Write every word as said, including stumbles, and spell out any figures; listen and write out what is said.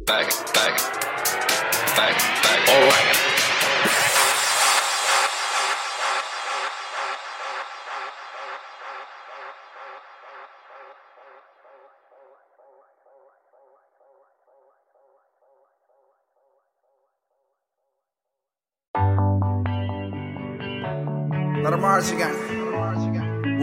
back, back, back, back. All right. Let 'em march again.